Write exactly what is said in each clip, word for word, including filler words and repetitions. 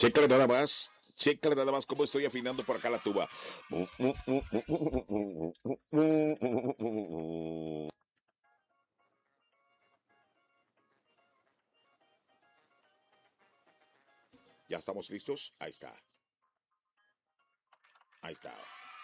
Chécale nada más. Chécale nada más cómo estoy afinando por acá la tuba. ¿Ya estamos listos? Ahí está. Ahí está.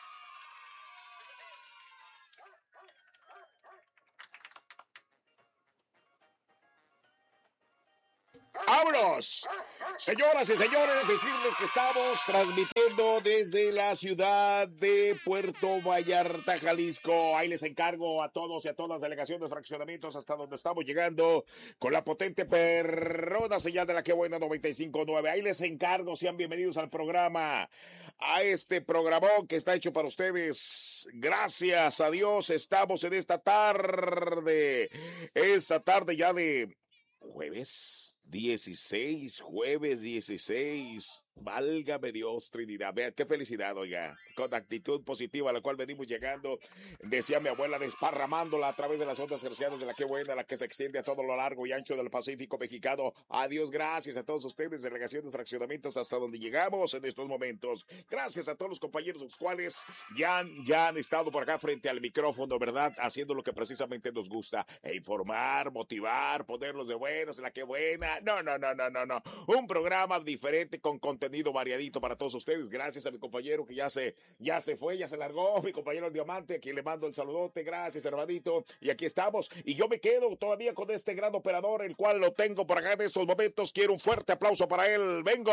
¡Vámonos! Señoras y señores, decirles que estamos transmitiendo desde la ciudad de Puerto Vallarta, Jalisco. Ahí les encargo a todos y a todas las delegaciones, fraccionamientos, hasta donde estamos llegando con la potente perrona señal de la que buena noventa y cinco punto nueve. Ahí les encargo, sean bienvenidos al programa, a este programón que está hecho para ustedes. Gracias a Dios, estamos en esta tarde, esta tarde ya de jueves dieciséis, jueves dieciséis, válgame Dios, Trinidad, vean qué felicidad, oiga, con actitud positiva a la cual venimos llegando, decía mi abuela, desparramándola a través de las ondas hercianas de la que buena, la que se extiende a todo lo largo y ancho del Pacífico mexicano. Adiós, gracias a todos ustedes, delegaciones, fraccionamientos, hasta donde llegamos en estos momentos. Gracias a todos los compañeros, los cuales ya han, ya han estado por acá frente al micrófono, ¿verdad? Haciendo lo que precisamente nos gusta, e informar, motivar, ponerlos de buenas, la que buena. No, no, no, no, no, no. Un programa diferente con contenido variadito para todos ustedes. Gracias a mi compañero que ya se, ya se fue, ya se largó, mi compañero el Diamante, a quien le mando el saludote. Gracias, hermanito. Y aquí estamos. Y yo me quedo todavía con este gran operador, el cual lo tengo por acá en estos momentos. Quiero un fuerte aplauso para él. ¡Vengo!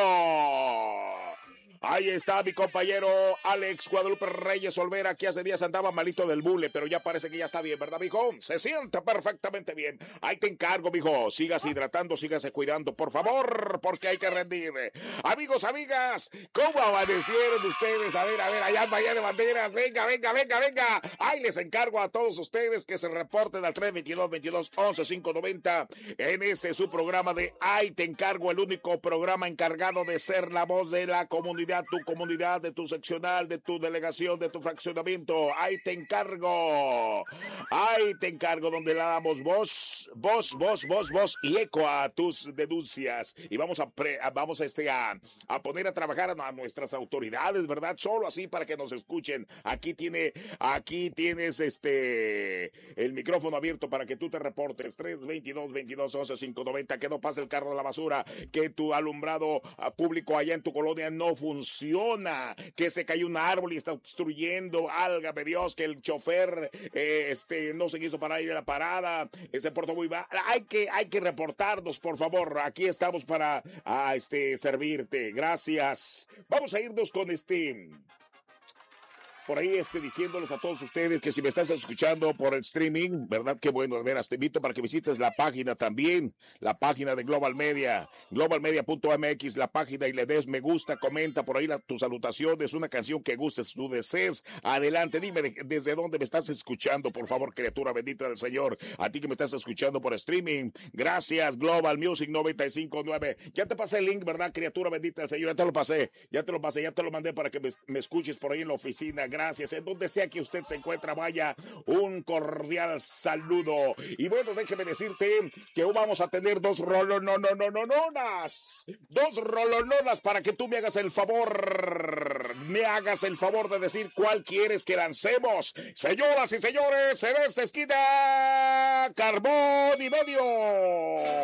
Ahí está mi compañero Alex Guadalupe Reyes Olvera, que hace días andaba malito del bule, pero ya parece que ya está bien, ¿verdad, mijo? Se siente perfectamente bien. Ahí te encargo, mijo. Sigas hidratando, sígase cuidando, por favor, porque hay que rendir. Amigos, amigas, ¿cómo amanecieron ustedes? A ver, a ver, allá en Bahía de Banderas. Venga, venga, venga, venga. Ahí les encargo a todos ustedes que se reporten al tres veintidós, veintidós, once, cinco noventa en este su programa de Ahí te encargo, el único programa encargado de ser la voz de la comunidad, tu comunidad, de tu seccional, de tu delegación, de tu fraccionamiento. Ahí te encargo. Ahí te encargo, donde le damos voz, voz, voz, voz, voz y eco a tus denuncias. Y vamos a, pre, a vamos a este a, a poner a trabajar a, a nuestras autoridades, ¿verdad? Solo así para que nos escuchen. Aquí tiene, aquí tienes este el micrófono abierto para que tú te reportes. tres veintidós, veintidós, once, cinco noventa. Que no pase el carro de la basura, que tu alumbrado público allá en tu colonia no funciona. Funciona, que se cayó un árbol y está obstruyendo, álgame Dios, que el chofer eh, este no se quiso parar ir a la parada, eh, se portó muy mal. Hay que, hay que reportarnos, por favor. Aquí estamos para a, este servirte. Gracias. Vamos a irnos con este. Por ahí este, diciéndoles a todos ustedes que si me estás escuchando por el streaming, ¿verdad? Qué bueno, de veras, te invito para que visites la página también, la página de Global Media, global media punto m x, la página, y le des me gusta, comenta por ahí la, tus salutaciones, una canción que gustes, tú desees, adelante, dime de, desde dónde me estás escuchando, por favor, criatura bendita del Señor, a ti que me estás escuchando por streaming, gracias, Global Music noventa y cinco punto nueve, ya te pasé el link, ¿verdad, criatura bendita del Señor? Ya te lo pasé, ya te lo pasé, ya te lo mandé para que me, me escuches por ahí en la oficina. Gracias, en donde sea que usted se encuentra, vaya, un cordial saludo. Y bueno, déjeme decirte que hoy vamos a tener dos rolonononononas, dos rolononas para que tú me hagas el favor, me hagas el favor de decir cuál quieres que lancemos. Señoras y señores, en esta esquina, Carbón y Medio.